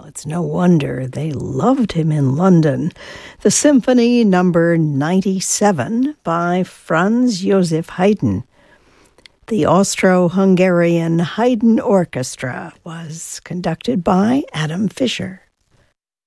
it's no wonder they loved him in London. The Symphony Number 97 by Franz Joseph Haydn. The Austro-Hungarian Haydn Orchestra was conducted by Adam Fischer.